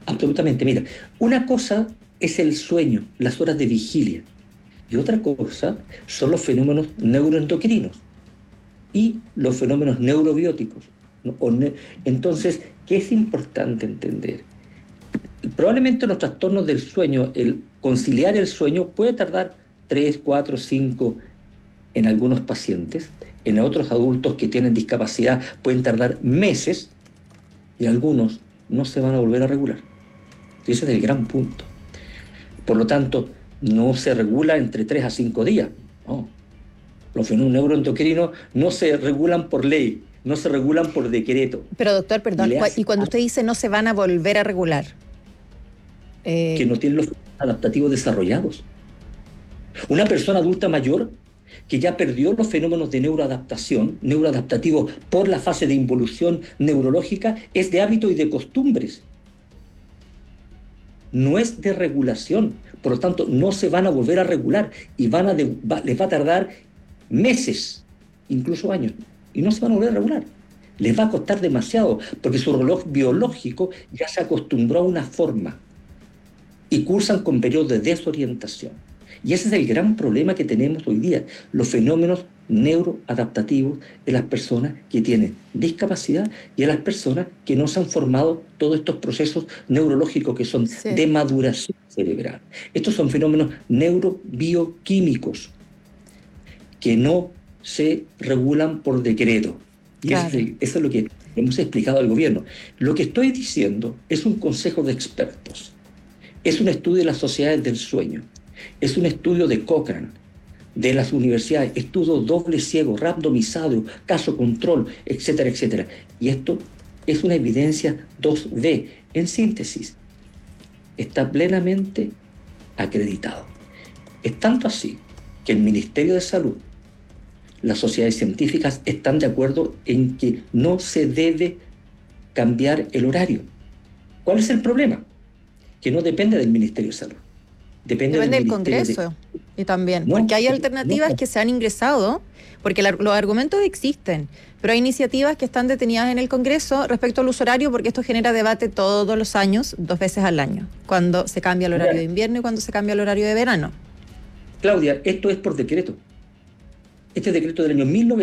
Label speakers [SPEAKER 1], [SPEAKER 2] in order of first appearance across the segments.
[SPEAKER 1] Absolutamente. Mira, una cosa es el sueño, las horas de vigilia, y otra cosa son los fenómenos neuroendocrinos y los fenómenos neurobióticos, ¿no? Entonces, ¿qué es importante entender? Probablemente los trastornos del sueño, el conciliar el sueño puede tardar 3, 4, 5 en algunos pacientes, en otros adultos que tienen discapacidad pueden tardar meses y algunos no se van a volver a regular. Y ese es el gran punto. Por lo tanto, no se regula entre 3 a 5 días. No. Los fenómenos neuroendocrinos no se regulan por ley, no se regulan por decreto.
[SPEAKER 2] Pero doctor, perdón, y cuando
[SPEAKER 1] Falta
[SPEAKER 2] usted dice no se van a volver a regular,
[SPEAKER 1] que no tienen los adaptativos desarrollados. Una persona adulta mayor que ya perdió los fenómenos de neuroadaptación, neuroadaptativo por la fase de involución neurológica, es de hábito y de costumbres. No es de regulación. Por lo tanto, no se van a volver a regular y les va a tardar meses, incluso años, y no se van a volver a regular. Les va a costar demasiado porque su reloj biológico ya se acostumbró a una forma y cursan con periodos de desorientación. Y ese es el gran problema que tenemos hoy día, los fenómenos neuroadaptativos de las personas que tienen discapacidad y a las personas que no se han formado todos estos procesos neurológicos que son de maduración cerebral. Estos son fenómenos neurobioquímicos que no se regulan por decreto. Y claro, eso es lo que hemos explicado al gobierno. Lo que estoy diciendo es un consejo de expertos. Es un estudio de las sociedades del sueño. Es un estudio de Cochrane, de las universidades, estudio doble ciego, randomizado, caso control, etcétera, etcétera. Y esto es una evidencia 2B. En síntesis, está plenamente acreditado. Es tanto así que el Ministerio de Salud, las sociedades científicas están de acuerdo en que no se debe cambiar el horario. ¿Cuál es el problema? Que no depende del Ministerio de Salud. Depende
[SPEAKER 2] del Congreso y también, porque hay alternativas que se han ingresado, porque los argumentos existen, pero hay iniciativas que están detenidas en el Congreso respecto al uso horario, porque esto genera debate todos los años, 2 veces al año, cuando se cambia el horario de invierno y cuando se cambia el horario de verano.
[SPEAKER 1] Claudia, esto es por decreto. Este decreto del año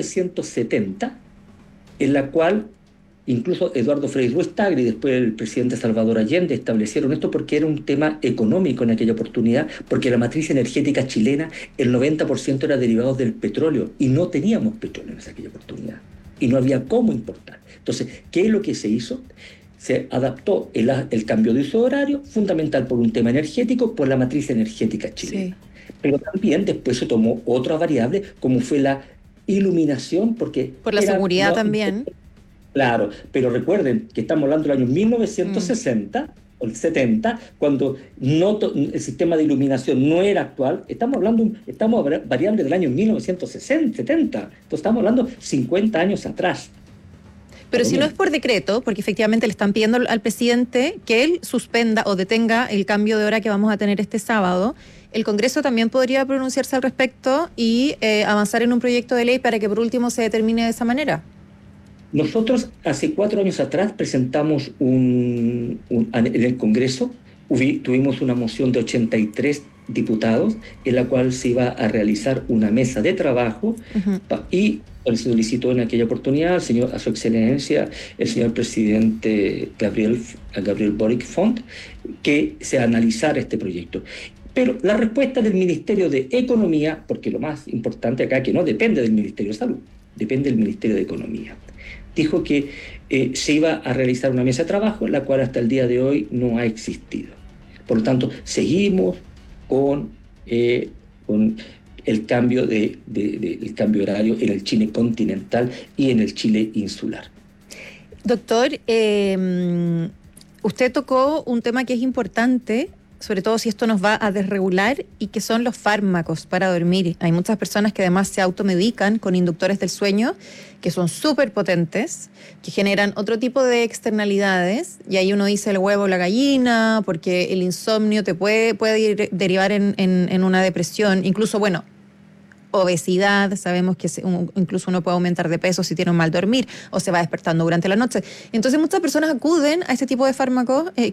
[SPEAKER 1] 1970, en la cual incluso Eduardo Frei Ruiz-Tagle y después el presidente Salvador Allende establecieron esto porque era un tema económico en aquella oportunidad, porque la matriz energética chilena, el 90% era derivado del petróleo y no teníamos petróleo en aquella oportunidad y no había cómo importar. Entonces, ¿qué es lo que se hizo? Se adaptó el cambio de uso horario, fundamental por un tema energético, por la matriz energética chilena. Sí. Pero también después se tomó otra variable, como fue la iluminación, porque...
[SPEAKER 2] Por la seguridad también.
[SPEAKER 1] Claro, pero recuerden que estamos hablando del año 1960 o el 70, cuando el sistema de iluminación no era actual. Estamos variable del año 1960, 70. Entonces estamos hablando 50 años atrás.
[SPEAKER 2] Pero si no es por decreto, porque efectivamente le están pidiendo al presidente que él suspenda o detenga el cambio de hora que vamos a tener este sábado, el Congreso también podría pronunciarse al respecto y avanzar en un proyecto de ley para que por último se determine de esa manera.
[SPEAKER 1] Nosotros hace 4 años atrás presentamos en el Congreso, tuvimos una moción de 83 diputados en la cual se iba a realizar una mesa de trabajo y se solicitó en aquella oportunidad a su excelencia, el señor presidente Gabriel Boric Font, que se analizara este proyecto. Pero la respuesta del Ministerio de Economía, porque lo más importante acá es que no depende del Ministerio de Salud, depende del Ministerio de Economía, dijo que se iba a realizar una mesa de trabajo, la cual hasta el día de hoy no ha existido. Por lo tanto, seguimos con el cambio el cambio horario en el Chile continental y en el Chile insular.
[SPEAKER 2] Doctor, usted tocó un tema que es importante, sobre todo si esto nos va a desregular, y que son los fármacos para dormir. Hay muchas personas que además se automedican con inductores del sueño, que son súper potentes, que generan otro tipo de externalidades, y ahí uno dice el huevo o la gallina, porque el insomnio te puede derivar en una depresión, incluso, bueno, obesidad, sabemos que incluso uno puede aumentar de peso si tiene un mal dormir o se va despertando durante la noche. Entonces muchas personas acuden a este tipo de fármacos